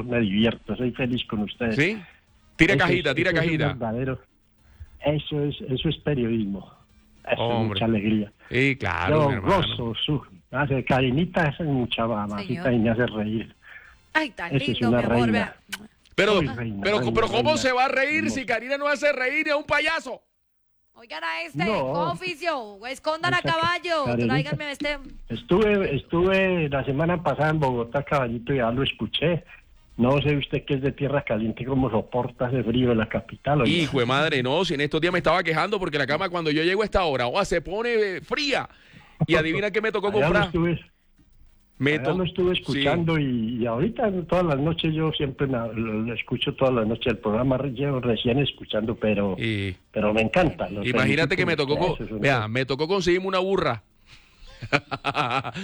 yo me divierto, soy feliz con ustedes. ¿Sí? Tira Eso cajita, tira eso es un cajita. verdadero, eso es periodismo. Eso Hombre. es mucha alegría. Sí, claro, mi Yo hermano. gozo, hace Karinita, esa es mucha mamacita Señor. y me hace reír. Ay, tan Esa es lindo, una mi amor. reina. Vea. Pero, Uy, reina, pero reina, ¿cómo reina. se va a reír si Hermosa. Karina no hace reír? Es un payaso. Oigan a este, No. oficio, escondan a Esa caballo, Karenita. tráiganme a este. Estuve la semana pasada en Bogotá, caballito, ya lo escuché. No sé usted que es de tierra caliente, cómo soporta ese frío en la capital. oiga. Hijo de madre, no, si en estos días me estaba quejando porque la cama cuando yo llego a esta hora, se pone fría. Y adivina qué me tocó Allá comprar. lo estuve escuchando y ahorita todas las noches yo siempre lo escucho todas las noches el programa, llevo recién escuchando, pero me encanta. los Imagínate que me felicito. tocó, Eso es una- vea, me tocó conseguirme una burra. Ah.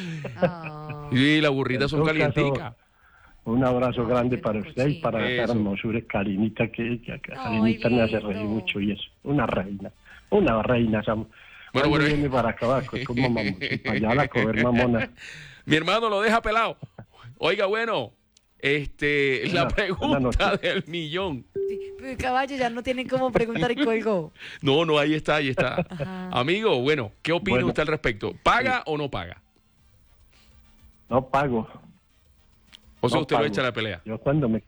Y las burritas son En todo caso, calienticas. Un abrazo Ay, grande qué para usted y para Eso. esa hermosura Karinita, que Ay, Karinita me hace reír lindo. mucho y es una reina, Sam. Bueno, Cuando bueno. viene para acá, es como para allá a la coger mamona. Mi hermano lo deja pelado. Oiga, bueno, la Buena pregunta noche. del millón. Pero caballo, ya no tienen cómo preguntar y colgo. No, ahí está, ahí está. Ajá. Amigo, bueno, ¿qué opina Bueno. usted al respecto? ¿Paga o no paga? No pago. O sea, No usted lo pago. echa a la pelea. Yo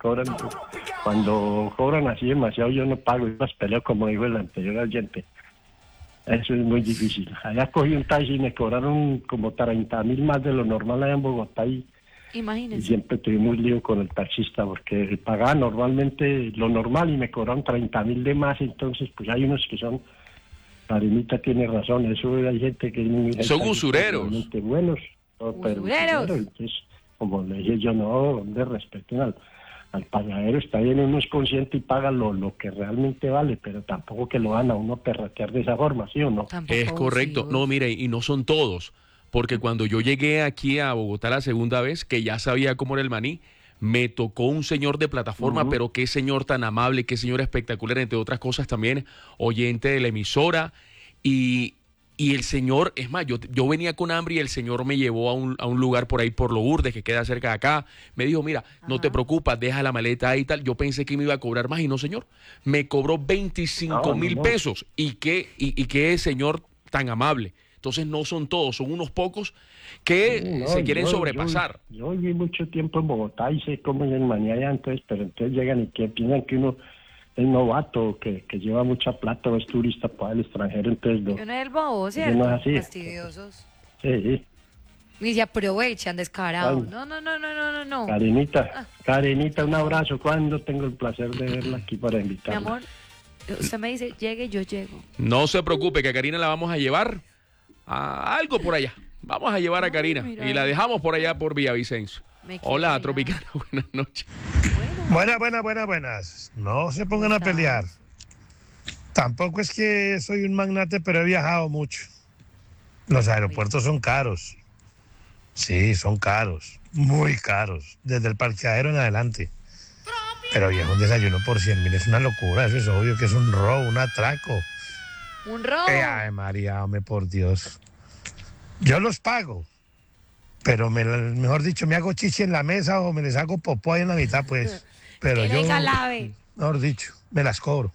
cuando cobran así demasiado, yo no pago, yo las peleo como dijo el anterior oyente. Eso es muy difícil. Allá cogí un taxi y me cobraron como 30.000 más de lo normal allá en Bogotá y Imagínense. siempre tuvimos lío con el taxista porque pagaba normalmente lo normal y me cobraron 30.000 de más, entonces pues hay unos que son, Karinita tiene razón, eso hay gente que es muy... Son usureros. realmente buenos, pero Usureros. entonces, como le dije yo, no, de respeten al pagadero, está bien, uno es consciente y paga lo que realmente vale, pero tampoco que lo van a uno perratear de esa forma, ¿sí o no? Tampoco Es correcto. abusivos. No, mire, y no son todos. Porque cuando yo llegué aquí a Bogotá la segunda vez, que ya sabía cómo era el maní, me tocó un señor de plataforma, Ujú. pero qué señor tan amable, qué señor espectacular, entre otras cosas también, oyente de la emisora. Y el señor, es más, yo venía con hambre y el señor me llevó a un lugar por ahí, por Lourdes, que queda cerca de acá. Me dijo, mira, no te Ajá. preocupas, deja la maleta ahí y tal. Yo pensé que me iba a cobrar más y no, señor. Me cobró 25.000 no. pesos. Y qué señor tan amable. Entonces no son todos, son unos pocos que Sí, no, se quieren yo- sobrepasar. Yo viví mucho tiempo en Bogotá y sé cómo es el maní allá, entonces, pero entonces llegan y que piensan que uno es novato, que lleva mucha plata o es turista para el extranjero, entonces Yo no es el bobo, ¿cierto? no es así. Fastidiosos. sí. Y se aprovechan, descarados. Ay. No. Karinita, un abrazo. Cuando tengo el placer de verla aquí para Mi invitarla. amor, usted me dice, llegue, yo llego. No se preocupe, que a Karina la vamos a llevar a algo por allá. Vamos a llevar a Ay, Karina mira. y la dejamos por allá por Villavicencio. Me quiere Hola, dejar. Tropicana, buenas noches. Buenas. No se pongan a ¿Cómo estás? pelear. Tampoco es que soy un magnate, pero he viajado mucho. Los aeropuertos son caros. Sí, son caros. Muy caros. Desde el parqueadero en adelante. Pero viejo, un desayuno por 100.000 es una locura. Eso es obvio que es un robo, un atraco. Un robo. Ay, María, hombre, por Dios. Yo los pago. Pero mejor dicho, me hago chichi en la mesa o me les hago popó ahí en la mitad, pues. Pero Que yo, venga el ave. mejor dicho, me las cobro.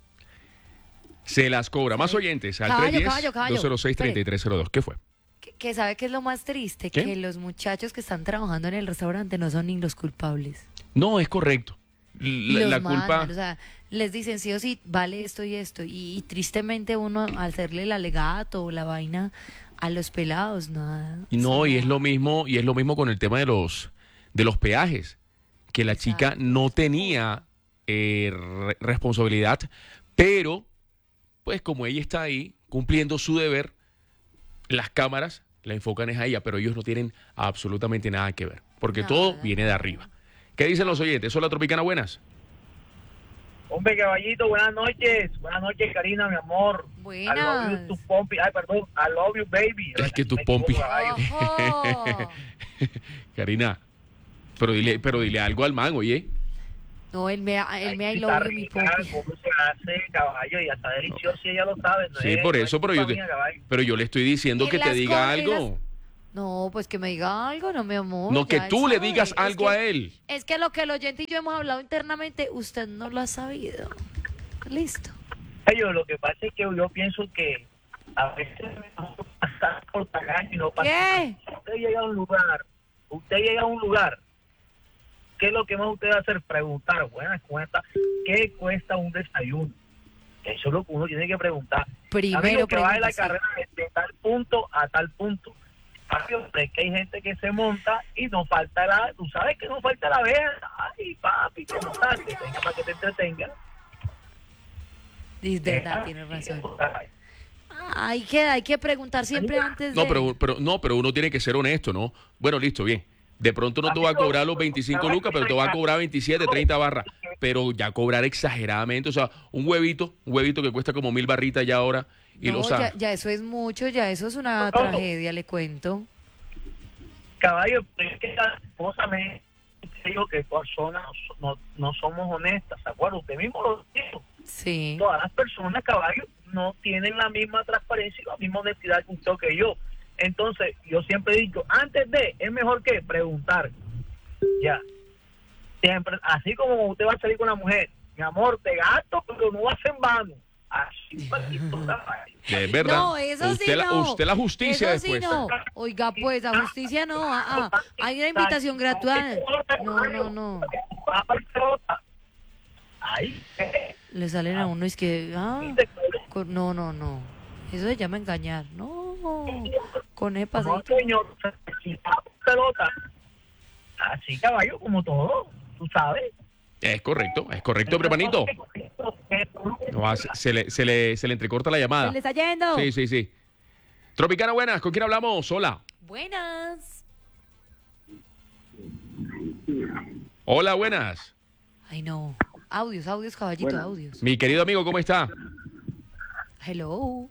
Se las cobra. Más oyentes al Caballo, 310-206-3302. ¿Qué fue? Que sabe que es lo más triste, ¿Qué? que los muchachos que están trabajando en el restaurante no son ni los culpables. No, es correcto. Los La mandan, culpa... o sea, les dicen sí o sí, vale esto y esto. Y tristemente uno al hacerle el alegato o la vaina a los pelados, nada. No, y es lo mismo con el tema de los peajes, que la chica Exacto. no tenía responsabilidad, pero pues como ella está ahí cumpliendo su deber, las cámaras la enfocan es a ella, pero ellos no tienen absolutamente nada que ver, porque Nada. todo viene de arriba. ¿Qué dicen los oyentes? Hola, Tropicana, buenas. Hombre, caballito, buenas noches. Buenas noches, Karina, mi amor. I love you, Buenas. tu pompi. Ay, perdón, I love you, baby. Es que tu Me equivoco, pompi. caballo. Ojo. Karina, pero dile algo al man, oye. No, él me Ay, I está love you, mi rica, pompi. ¿cómo se hace, caballo? Y está delicioso, y ella lo sabe. No Sí, es- por no eso, es pero culpa mía, caballo. yo le estoy diciendo Y que te las diga cosas- algo. No, pues que me diga algo, no, mi amor. No, que ya él tú le sabe. digas Es algo que- a él. Es que lo que el oyente y yo hemos hablado internamente, usted no lo ha sabido. Listo. Yo, lo que pasa es que yo pienso que a veces me pasa por pagar y no pasa. ¿Qué? Usted llega a un lugar, ¿qué es lo que más usted va a hacer? Preguntar, buenas cuentas, ¿qué cuesta un desayuno? Eso es lo que uno tiene que preguntar. Primero Amigo, que va de la pregunta, sí. carrera de tal punto a tal punto. Amigo, es que hay gente que se monta y no falta tú sabes que no falta la vez. Ay, papi, que no sabe, que venga para que te entretenga. Es verdad, tiene razón. Hay que preguntar siempre antes de... No, pero uno tiene que ser honesto, ¿no? Bueno, listo, bien. De pronto no te va a cobrar los 25 lucas, pero te va a cobrar 27, 30 barras. Pero ya cobrar exageradamente, o sea, un huevito que cuesta como 1000 barritas ya ahora. Y No, lo sabe. ya eso es mucho, ya eso es una tragedia, le cuento. Caballo, pero es que la esposa me dijo que personas no somos honestas, ¿se acuerda? Usted mismo lo dijo. Sí. Todas las personas, caballo, no tienen la misma transparencia y la misma honestidad que usted o que yo. Entonces, yo siempre he dicho, antes de, es mejor que preguntar. Ya. Siempre, así como usted va a salir con la mujer, mi amor, te gasto, pero no va a ser en vano. Así, caballo. Es verdad. No, eso usted sí no. Usted la justicia eso después. Sí no. Oiga, pues, a justicia no. Hay una invitación gratuita. No. Ahí. Le salen a uno y es que... No. Eso se llama engañar. No. Con ese No, pasadito. señor, si pelota. Así, caballo, como todo, tú sabes. Es correcto, pero hermanito. No, se le entrecorta la llamada. Se le está yendo. Sí. Tropicana, buenas. ¿Con quién hablamos? Hola. Buenas. Hola, buenas. Ay, no. Audios, caballito, audios. Mi querido amigo, ¿cómo está? Hello.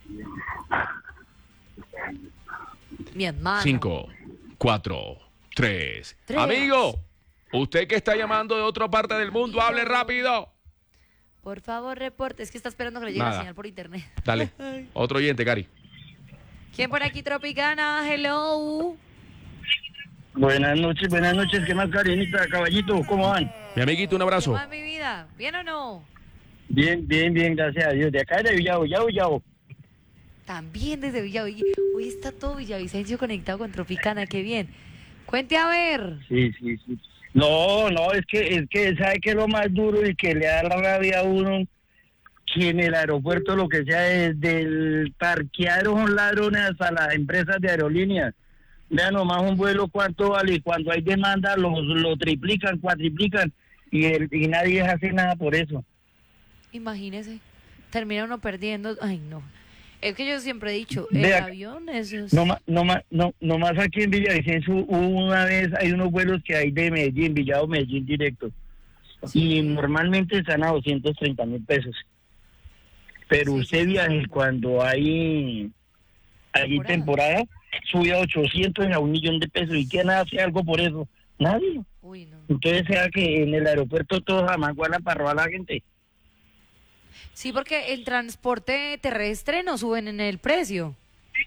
Mi hermano. 5, 4, 3. Tres. Amigo, usted que está llamando de otra parte del mundo, hable rápido. Por favor, reporte. Es que está esperando que le llegue la Nada. señal por internet. Dale. Otro oyente, Cari. ¿Quién por aquí, Tropicana? Hello. Buenas noches, ¿qué más, Karinita, caballito? ¿Cómo van? Mi amiguito, un abrazo. ¿Cómo va mi vida? ¿Bien o no? Bien, gracias a Dios. De acá de Villavo. También desde Villavicencio. Hoy está todo Villavicencio conectado con Tropicana, qué bien. Cuente a ver. Sí. No, es que ¿sabe qué es lo más duro y que le da la rabia a uno? Que en el aeropuerto lo que sea, desde el parqueadero son ladrones hasta las empresas de aerolíneas. Vean nomás un vuelo cuánto vale, y cuando hay demanda lo triplican, cuatriplican y nadie hace nada por eso. Imagínese. Termina uno perdiendo. Ay, no. Es que yo siempre he dicho, el Vea, avión eso es... No más aquí en Villavicencio hubo una vez, hay unos vuelos que hay de Medellín, Medellín directo. Sí. Y normalmente están a 230.000 pesos. Pero Sí, usted sí, viaje sí. cuando hay temporada, sube a 800 a 1.000.000 de pesos. ¿Y quién hace algo por eso? Nadie. Uy, no. Entonces sea que en el aeropuerto todos jamás guardan para robar a la gente. Sí, porque el transporte terrestre no suben en el precio.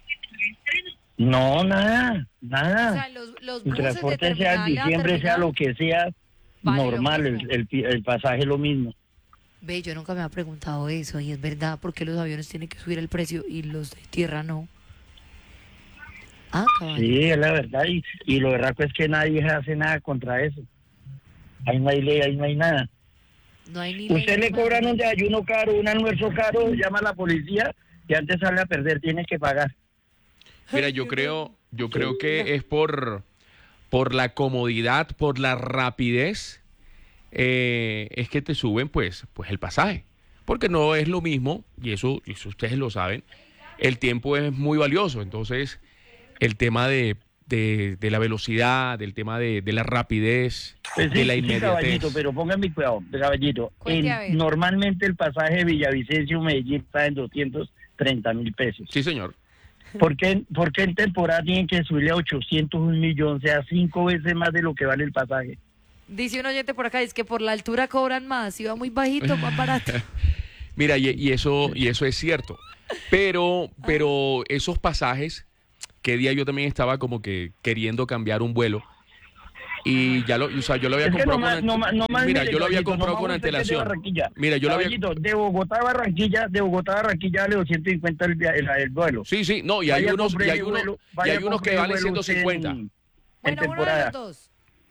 No, nada. O sea, los El buses de transporte sea terminal a diciembre, sea terminal, lo que sea, vale lo normal, mismo. el pasaje es lo mismo. Ve, yo nunca me había preguntado eso, y es verdad, ¿por qué los aviones tienen que subir el precio y los de tierra no? Ah, caballo. Sí, es la verdad, y lo verdad es que nadie hace nada contra eso. Ahí no hay ley, ahí no hay nada. No hay ni Usted ley, le cobran hermano. un desayuno caro, un almuerzo caro, llama a la policía y antes sale a perder, tiene que pagar. Mira, yo creo que es por la comodidad, por la rapidez, es que te suben pues el pasaje. Porque no es lo mismo, y eso ustedes lo saben, el tiempo es muy valioso. Entonces, el tema de la velocidad, del tema de la rapidez, Pues de la sí, inmediatez. caballito, pero póngame cuidado, caballito. Cuente a ver. Normalmente el pasaje de Villavicencio-Medellín está en 230.000 pesos. Sí, señor. ¿Por qué en temporada tienen que subirle a 800, 1.000.000? O sea, 5 veces más de lo que vale el pasaje. Dice un oyente por acá, es que por la altura cobran más, si va muy bajito, más barato. Mira, y eso es cierto. Pero esos pasajes qué día yo también estaba como que queriendo cambiar un vuelo. Y ya o sea, yo lo había comprado mira, yo lo había comprado con antelación. Mira, yo lo había de Bogotá a Barranquilla vale 250 el vuelo. Sí, no, y hay unos que valen 150. Bueno, uno de los dos.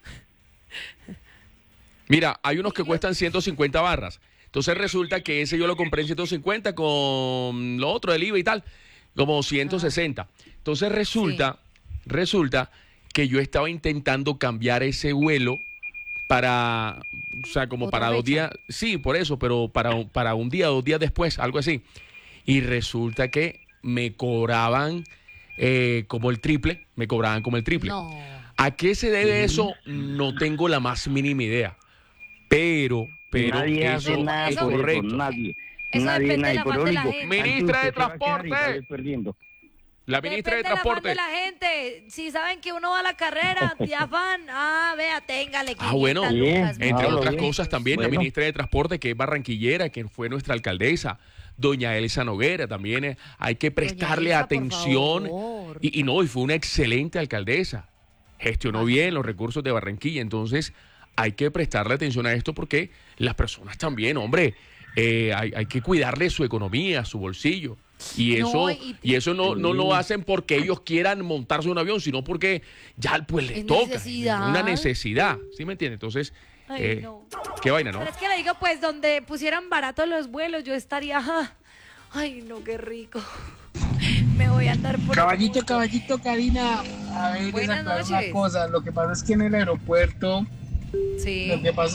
Mira, hay unos que cuestan 150 barras. Entonces resulta que ese yo lo compré en 150 con lo otro del IVA y tal, como 160. Entonces resulta que yo estaba intentando cambiar ese vuelo para, o sea, como para 2 días. Sí, por eso, pero para un día, 2 días después, algo así. Y resulta que me cobraban como el triple, No. ¿A qué se debe eso? No tengo la más mínima idea. Pero nadie eso hace nada es por correcto. eso, nadie. Eso Nadie, depende de la por mano de la único, gente. Ministra de usted se va a quedar y Transporte. sale perdiendo. La ministra de Depende la mano Transporte. de la gente. Si saben que uno va a la carrera, ya van. Vea, téngale. Bueno, 500 bien, lucas, entre Hablo otras bien. cosas también la Bueno. ministra de Transporte, que es barranquillera, que fue nuestra alcaldesa, doña Elsa Noguera, también hay que prestarle Elsa, por atención. favor. Y fue una excelente alcaldesa. Gestionó bien los recursos de Barranquilla. Entonces, hay que prestarle atención a esto porque las personas también, hombre, hay que cuidarle su economía, su bolsillo. Y No, eso no lo hacen porque ellos quieran montarse un avión, sino porque ya pues les Es toca. necesidad. Una necesidad, ¿sí me entiendes? Entonces, Ay, no. qué vaina, ¿no? Pero es que le digo, pues, donde pusieran baratos los vuelos, yo estaría. Ay, no, qué rico. Me voy a andar por. Caballito, Karina. A ver, Buenas aclarar noches. una cosa. Lo que pasa es que en el aeropuerto, Sí.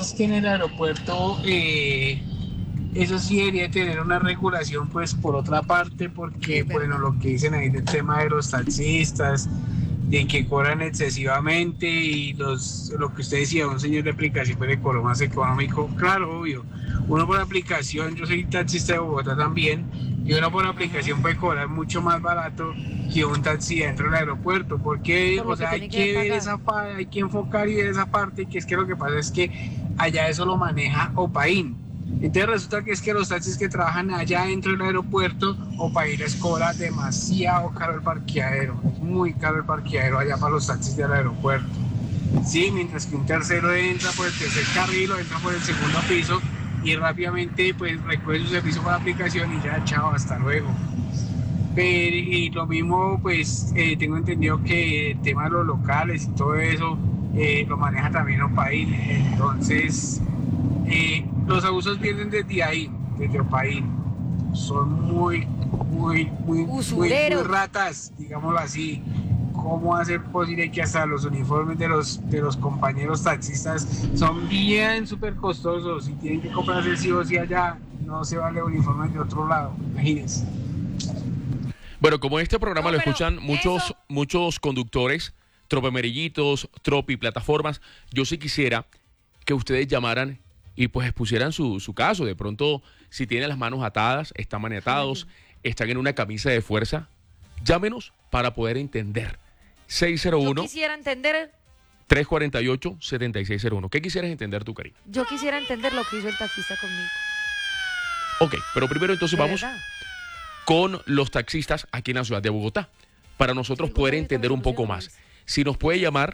eso sí debería tener una regulación, pues, por otra parte, porque, Es verdad. bueno, lo que dicen ahí del tema de los taxistas, de que cobran excesivamente y lo que usted decía, un señor de aplicación puede cobrar más económico. Claro, obvio. Uno por aplicación, yo soy taxista de Bogotá también, y uno por aplicación puede cobrar mucho más barato que un taxi dentro del aeropuerto, porque Por lo o sea, que hay tiene que que ver pagar. hay que enfocar y ver esa parte, que es que lo que pasa es que allá eso lo maneja Opaín. Entonces resulta que es que los taxis que trabajan allá dentro del aeropuerto, Opaín les cobra demasiado caro el parqueadero, es muy caro el parqueadero allá para los taxis del aeropuerto. Sí, mientras que un tercero entra por el tercer carril o entra por el segundo piso y rápidamente pues recoge su servicio por aplicación y ya, chao, hasta luego. Pero, y lo mismo, pues tengo entendido que el tema de los locales y todo eso lo maneja también Opaín. Entonces, los abusos vienen desde ahí, desde Opaín. Son muy Usureros. ratas, digámoslo así. ¿Cómo hacer posible que hasta los uniformes de los compañeros taxistas son bien súper costosos y tienen que comprarse sí o sí allá? No se vale uniformes de otro lado, imagínense. Bueno, como este programa No, lo pero escuchan eso- muchos conductros, tropemerillitos, tropi, plataformas, yo sí quisiera que ustedes llamaran y pues expusieran su caso. De pronto, si tienen las manos atadas, están maniatados, están en una camisa de fuerza, llámenos para poder entender. Yo 601 quisiera entender 348-7601. ¿Qué quisieras entender tú, Karina? lo que hizo el taxista conmigo. Ok, pero primero entonces De vamos verdad. con los taxistas aquí en la ciudad de Bogotá, para nosotros Sí, poder ¿cómo entender un poco solucionamos? más. Si nos puede llamar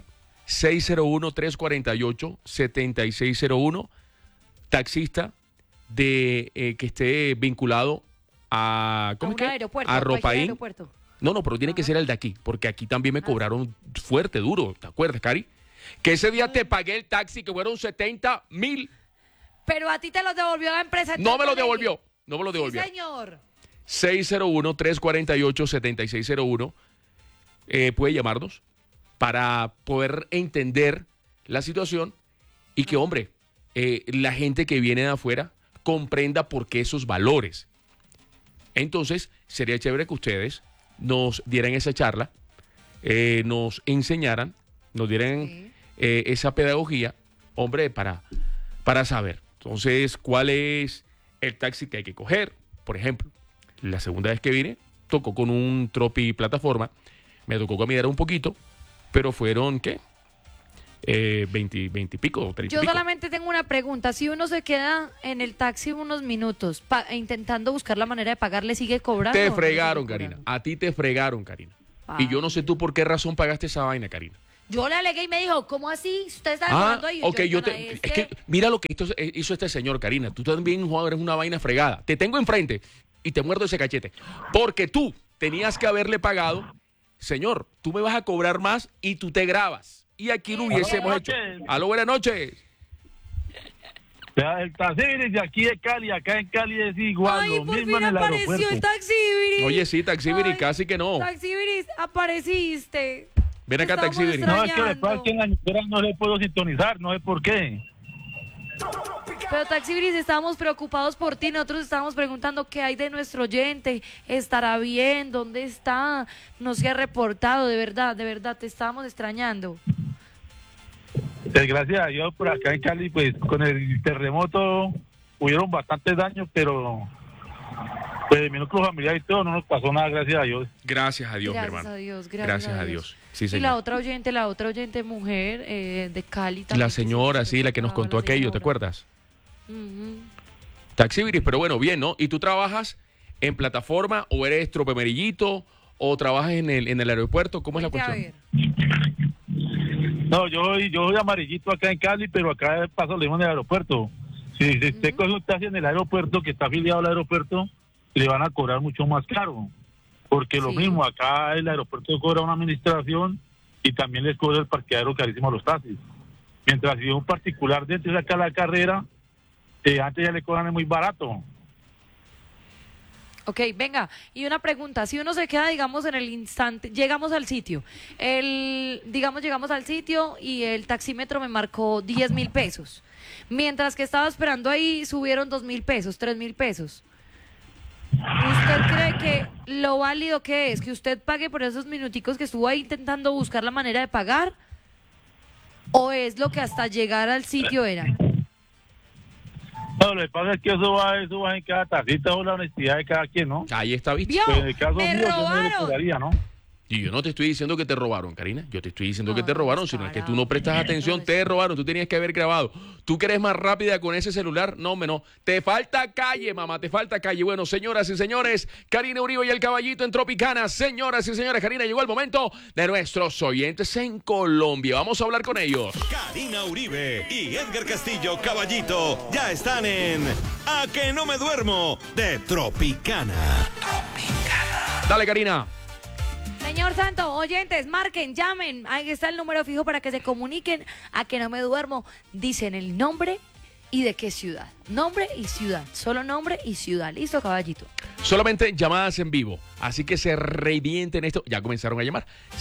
601-348-7601, taxista que esté vinculado a, ¿cómo A es un que? aeropuerto, A a cualquier Ropaín. aeropuerto. No, pero tiene que ser el de aquí, porque aquí también me cobraron fuerte, duro, ¿te acuerdas, Cari? Que ese día te pagué el taxi, que fueron 70,000. Pero a ti te los devolvió la empresa. No me lo entonces, devolvió, no me lo Sí, devolvió. señor. 601-348-7601. Puede llamarnos para poder entender la situación y que, hombre, la gente que viene de afuera comprenda por qué esos valores. Entonces, sería chévere que ustedes nos dieran esa charla, nos enseñaran, nos dieran Sí. esa pedagogía, hombre, para saber. Entonces, ¿cuál es el taxi que hay que coger? Por ejemplo, la segunda vez que vine, tocó con un tropi plataforma, me tocó caminar un poquito, pero fueron, ¿qué? 20 y pico, 30 y Yo pico. solamente tengo una pregunta. Si uno se queda en el taxi unos minutos intentando buscar la manera de pagar, ¿le sigue cobrando? o Te no le fregaron, sigue Karina. cobrando? A ti te fregaron, Karina. Y yo no sé tú por qué razón pagaste esa vaina, Karina. Yo le alegué y me dijo, ¿cómo así? Usted está Ah, demorando ahí. ok, es que mira lo que hizo este señor, Karina. Tú también, Juan, eres una vaina fregada. Te tengo enfrente y te muerdo ese cachete. Porque tú tenías que haberle pagado, señor, tú me vas a cobrar más y tú te grabas. Y aquí lo hubiésemos hecho. Aló, buenas noches. El Taxibiris de aquí de Cali, acá en Cali es igual, Ay, lo por mismo fin en el apareció aeropuerto. el Taxibiris. Oye, sí, Taxibiris, Ay, casi que no. Taxibiris, apareciste. Ven acá, Estamos Taxibiris. No, es que le pasa que en la emisora no le puedo sintonizar, no sé por qué. Pero Taxibiris, estábamos preocupados por ti. Nosotros estábamos preguntando qué hay de nuestro oyente. ¿Estará bien? ¿Dónde está? No se ha reportado, de verdad, te estábamos extrañando. Pues gracias a Dios por acá en Cali, pues con el terremoto hubieron bastantes daños, pero pues mi núcleo familiar y todo no nos pasó nada, gracias a Dios. Gracias a Dios, mi Gracias hermano. a Dios, Gracias a Dios. Sí, Y señor. la otra oyente mujer de Cali también. La señora, sí, la que nos contó aquello, ¿te acuerdas? Ujú. Taxibiris, pero bueno, bien, ¿no? ¿Y tú trabajas en plataforma o eres tropemerillito o trabajas en el aeropuerto? ¿Cómo es la Vente a cuestión? ver. No, yo soy amarillito acá en Cali, pero acá paso lo mismo en el aeropuerto. Si usted coge un taxi en el aeropuerto, que está afiliado al aeropuerto, le van a cobrar mucho más caro. Porque lo Sí. mismo, acá el aeropuerto cobra una administración y también les cobra el parqueadero carísimo a los taxis. Mientras si un particular dentro de acá la carrera, antes ya le cobran muy barato. Ok, venga, y una pregunta, si uno se queda, digamos, en el instante, llegamos al sitio, llegamos al sitio y el taxímetro me marcó 10.000 pesos, mientras que estaba esperando ahí subieron 2.000 pesos, 3.000 pesos. ¿Usted cree que lo válido que es que usted pague por esos minuticos que estuvo ahí intentando buscar la manera de pagar? ¿O es lo que hasta llegar al sitio era? No, lo que pasa es que eso va en cada tacita o la honestidad de cada quien, ¿no? Ahí está, ¿viste? ¿Vio? Pues en el caso ¡Me mío, yo no le robaron! cobraría, ¿no? Y yo no te estoy diciendo que te robaron, Karina. Yo te estoy diciendo que te No, robaron, sino es que tú no descarado. prestas atención, te robaron. Tú tenías que haber grabado. ¿Tú que eres más rápida con ese celular? No, no. Te falta calle, mamá, te falta calle. Bueno, señoras y señores, Karina Uribe y el Caballito en Tropicana. Señoras y señores, Karina, llegó el momento de nuestros oyentes en Colombia. Vamos a hablar con ellos. Karina Uribe y Edgar Castillo Caballito ya están en A que no me duermo de Tropicana. Dale, Karina. Señor Santo, oyentes, marquen, llamen. Ahí está el número fijo para que se comuniquen. A que no me duermo. Dicen el nombre y de qué ciudad. Nombre y ciudad. Solo nombre y ciudad. ¿Listo, caballito? Solamente llamadas en vivo. Así que se revienten esto. Ya comenzaron a llamar.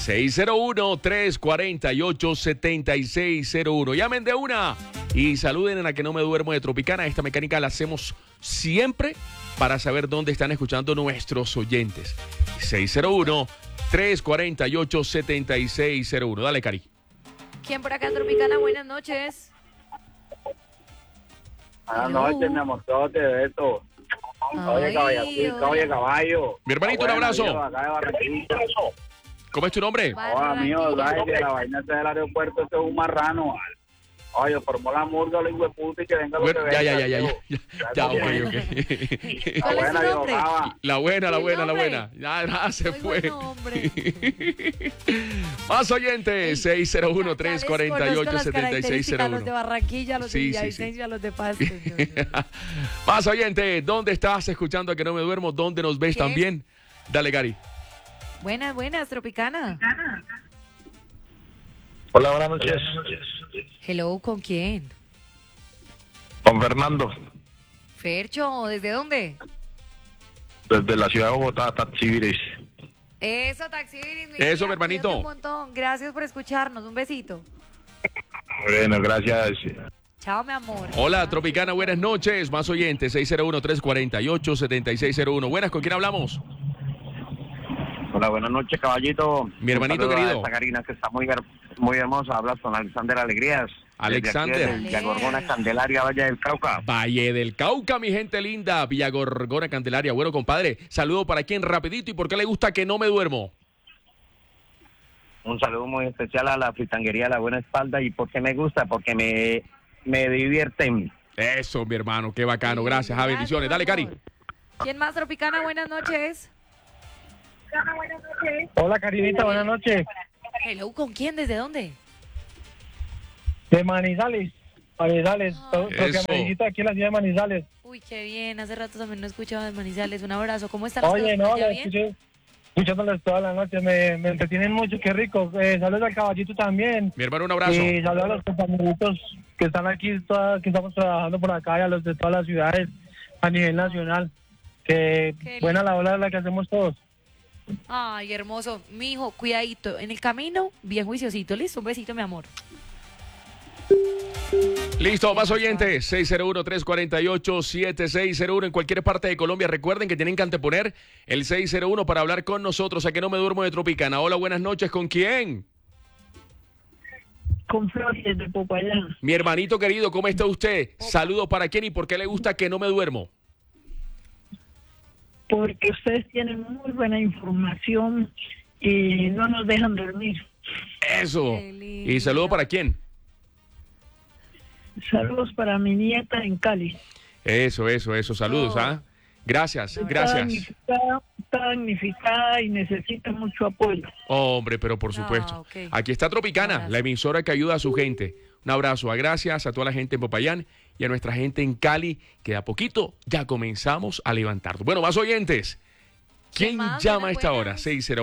601-348-7601. Llamen de una y saluden en A que no me duermo de Tropicana. Esta mecánica la hacemos siempre para saber dónde están escuchando nuestros oyentes. 601-348-7601. Dale, Cari. ¿Quién por acá en Tropicana? Buenas noches. Buenas Hello. noches, mi amor, todo te beso. Oye, Ay, caballacito, oye, caballo. Mi hermanito, un abrazo. Amigo, acá de Barranquilla. ¿Cómo es tu nombre? Oh, amigo, sabes que la vaina esta del aeropuerto este es un marrano. Oye, formó la murga, lo hijo de puta, y que venga lo que venga. Ya, tío. ok. La ¿Cuál es buena, su nombre? Biogaba. La buena. nombre? Ya se Muy fue. buen nombre. Más oyentes, Ya les conozco las características, 601-348-7601. los de Barranquilla, los de Sí, sí, Villavicencio, los de Pasto. Más oyentes, ¿dónde estás escuchando A que no me duermo? ¿Dónde nos ves ¿Qué? también? Dale, Gary. Buenas, Tropicana. Hola, buenas noches. Hello, ¿con quién? Con Fernando, Fercho, ¿desde dónde? desde la ciudad de Bogotá, Taxibiris. Eso, Taxibiris. Eso, mi vida, hermanito. cuídate un montón. Gracias por escucharnos. Un besito. Bueno, gracias. Chao, mi amor. Hola, Tropicana, buenas noches. Más oyentes, 601-348-7601. Buenas, ¿con quién hablamos? Hola, buenas noches, caballito. Mi hermanito Un saludo querido. a esta Karina que está muy hermosa. Hablas con Alexander Alegrías. Alexander. Desde aquí, de Villagorgona, Candelaria, Valle del Cauca. Valle del Cauca, mi gente linda. Villagorgona, Candelaria. Bueno, compadre, saludo para quien rapidito. ¿Y por qué le gusta que no me duermo? Un saludo muy especial a la fritanguería La Buena Espalda. ¿Y por qué me gusta? Porque me divierten. Eso, mi hermano, qué bacano. Gracias, Gracias, bendiciones. Dale, amor. Cari. ¿Quién más, Tropicana? Buenas noches. Hola, Karinita, buenas noches. Hello, ¿con quién? ¿Desde dónde? De Manizales. Manizales, porque Eso. amarillito aquí en la ciudad de Manizales. Uy, qué bien. Hace rato también no escuchaba de Manizales. Un abrazo. ¿Cómo están las Oye, cosas? no, ¿Ya la bien? escuché, escuchándoles toda la noche, me entretienen mucho, qué rico. Saludos al caballito también. Mi hermano, un abrazo. Y saludos a los compañeritos que están aquí, que estamos trabajando por acá y a los de todas las ciudades a nivel nacional. Que Qué buena la ola la que hacemos todos. Ay, hermoso. Mi hijo, cuidadito. En el camino, bien juiciosito. Listo, un besito, mi amor. Listo, más oyentes, 601-348-7601 en cualquier parte de Colombia. Recuerden que tienen que anteponer el 601 para hablar con nosotros. A que no me duermo de Tropicana. Hola, buenas noches, ¿con quién? Con Flores de Popayán. Mi hermanito querido, ¿cómo está usted? Saludos para quién y por qué le gusta que no me duermo. Porque ustedes tienen muy buena información y no nos dejan dormir. Eso. ¿Y saludo para quién? Saludos para mi nieta en Cali. Eso. Saludos, ¿ah? Gracias. Está damnificada y necesita mucho apoyo. Hombre, pero por supuesto. ok. Aquí está Tropicana, la emisora que ayuda a su gente. Un abrazo, gracias a toda la gente en Popayán y a nuestra gente en Cali, que de a poquito ya comenzamos a levantarnos. Bueno, más oyentes. ¿Quién más? llama a Buenas, esta hora?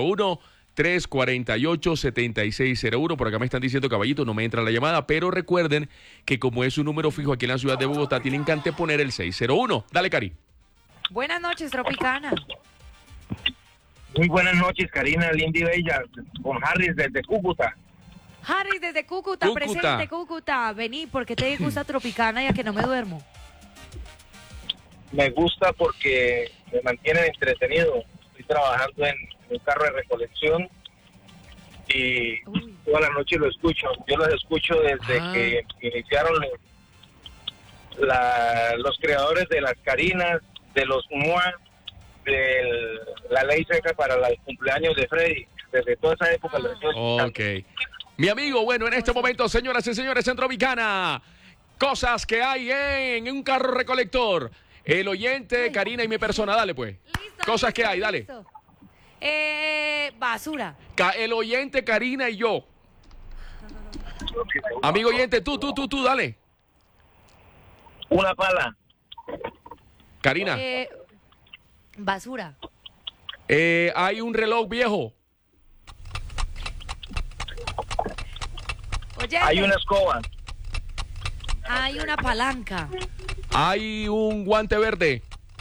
601-348-7601. Por acá me están diciendo, caballito, no me entra la llamada, pero recuerden que como es un número fijo aquí en la ciudad de Bogotá, tienen que anteponer el 601. Dale, Cari. Buenas noches, Tropicana. Muy buenas noches, Karina, linda y bella, con Harris desde Cúcuta. Harry, desde Cúcuta, presente Cúcuta. Vení, porque te gusta Tropicana y a que no me duermo. Me gusta porque me mantienen entretenido. Estoy trabajando en un carro de recolección y toda la noche lo escucho. Yo los escucho desde que iniciaron los creadores de las Carinas, de los MUA, de la ley seca para el cumpleaños de Freddy. Desde toda esa época lo estoy escuchando. Ok. Mi amigo, bueno, en este momento, señoras y señores, en Tropicana, cosas que hay en un carro recolector. El oyente, Karina y mi persona, dale pues. Listo, Cosas listo, que hay, dale. listo. Basura. El oyente, Karina y yo. Amigo oyente, tú, dale. Una pala. Karina, Basura. hay un reloj viejo. Oye, Hay una escoba. hay una palanca. Hay un guante verde.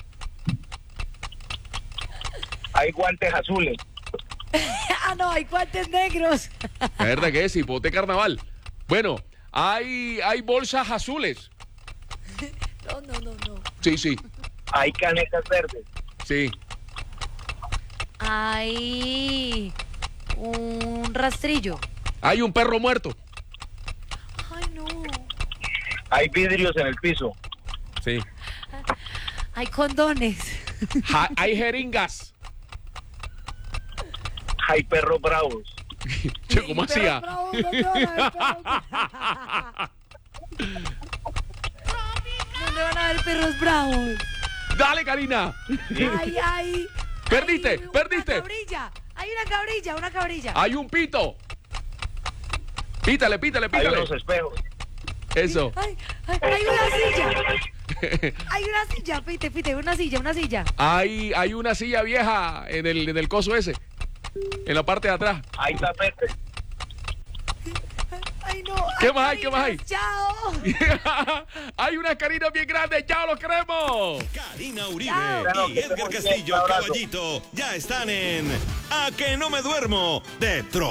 Hay guantes azules. No, hay guantes negros. ¿La verdad que es? Hipote carnaval. Bueno, hay bolsas azules. No. Sí. Hay canetas verdes. Sí. Hay un rastrillo. Hay un perro muerto. Ay, no. Hay vidrios en el piso. Sí. Hay condones. Hay jeringas. Hay perros bravos. Che, ¿cómo hacía? ¿Dónde van a haber perros bravos? Dale, Karina. Hay Perdiste. Hay una cabrilla. Hay un pito. Pítale. Hay unos espejos. Eso. Hay una silla. Hay una silla, pite, una silla. Hay una silla vieja en el coso ese. En la parte de atrás. Hay tapetes. Ay, no. ¿Qué más hay? Chao. Hay unas carinas bien grandes. ¡Chao, los queremos! Karina Uribe Chao. y Edgar Castillo, Un abrazo. Caballito, ya están en A que no me duermo de Tro.